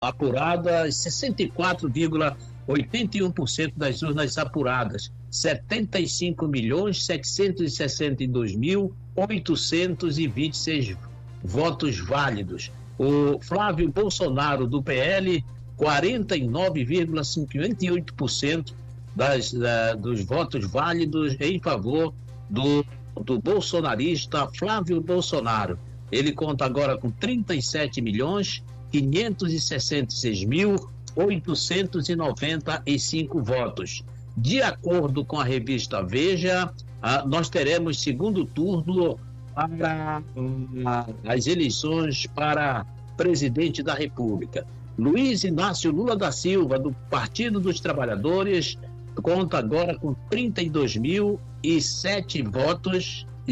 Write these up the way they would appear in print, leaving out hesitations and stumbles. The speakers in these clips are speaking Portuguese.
apuradas, 64,81% das urnas apuradas, 75.762.826 votos válidos. O Flávio Bolsonaro, do PL, 49,58% dos votos válidos em favor do bolsonarista Flávio Bolsonaro. Ele conta agora com 37.566.895 votos. De acordo com a revista Veja, nós teremos segundo turno para as eleições para presidente da República. Luiz Inácio Lula da Silva, do Partido dos Trabalhadores, conta agora com 32.007 votos e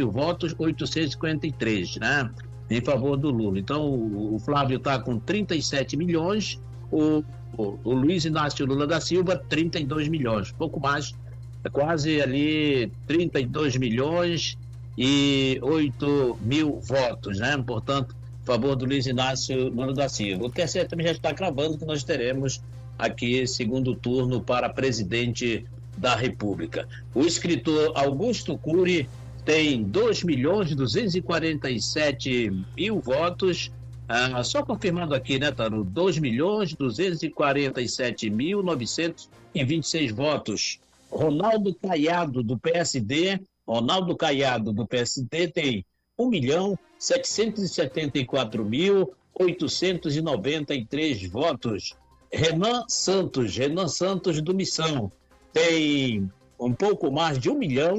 7.853, né, em favor do Lula. Então, o Flávio está com 37 milhões, o Luiz Inácio Lula da Silva, 32 milhões, pouco mais, quase ali 32 milhões e 8 mil votos, né, portanto, a favor do Luiz Inácio Lula da Silva. O TSE também já está cravando que nós teremos aqui segundo turno para presidente da República. O escritor Augusto Cury tem 2.247.000 votos, só confirmando aqui, né, Taru? 2.247.926 votos. Ronaldo Caiado, do PSD, tem 1.774.893 votos. Renan Santos, do Missão, tem um pouco mais de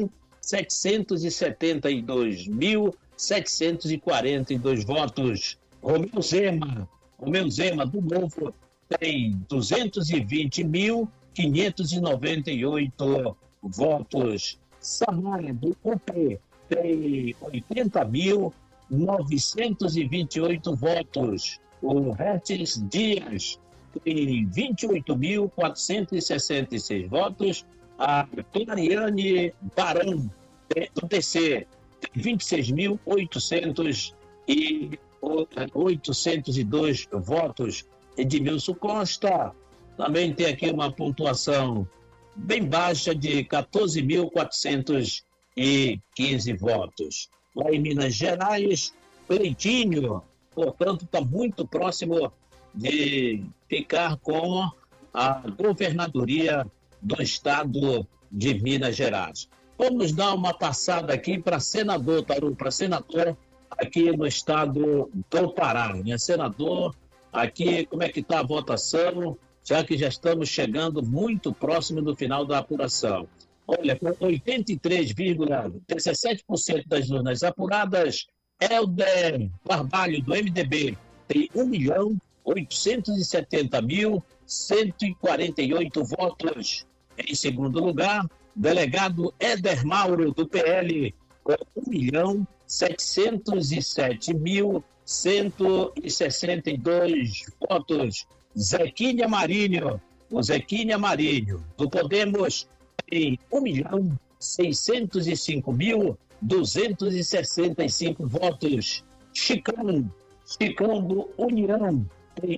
1.772.742 votos. Romeu Zema, do Novo, tem 220.598 votos. Samara, do UP, tem 80.928 votos. O Hertes Dias tem 28.466 votos. A Clariane Barão, do TC, tem 26.802 votos. Edmilson Costa também tem aqui uma pontuação bem baixa de 14.415 votos. Lá em Minas Gerais, Cleitinho, portanto, está muito próximo de ficar com a governadoria do estado de Minas Gerais. Vamos dar uma passada aqui para senador, Taru, para senador aqui no estado do Pará, né? Senador, aqui como é que está a votação, já que já estamos chegando muito próximo do final da apuração. Olha, com 83,17% das urnas apuradas, Helder Barbalho, do MDB, tem 1.870.148 votos. Em segundo lugar, delegado Éder Mauro, do PL, com 1.707.162 votos. Zequinha Marinho, do Podemos, tem 1.605.265 votos. Chicão do União, tem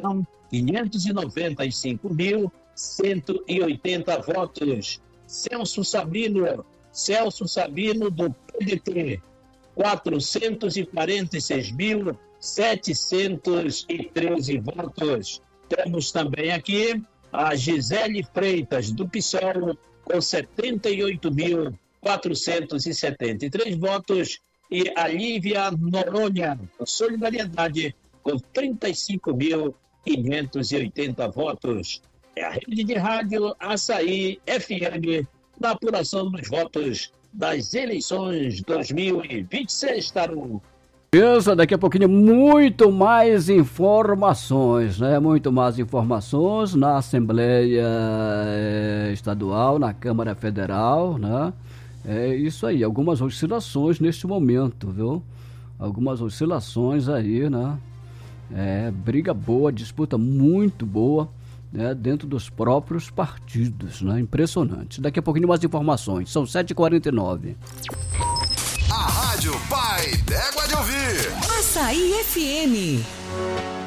1.595.180 votos. Celso Sabino, do PDT, 446.713 votos. Temos também aqui a Gisele Freitas, do PSOL, com 78.473 votos, e a Lívia Noronha, do Solidariedade, com 35.580 votos. É a rede de rádio Açaí FM, na apuração dos votos das eleições 2026, Taru. Beleza, daqui a pouquinho muito mais informações, né? Muito mais informações na Assembleia Estadual, na Câmara Federal, né? É isso aí, algumas oscilações neste momento, viu? Algumas oscilações aí, né? Briga boa, disputa muito boa, né? Dentro dos próprios partidos, né? Impressionante. Daqui a pouquinho mais informações, são 7h49. A Rádio Pai d'Égua de Ouvir. Açaí FM.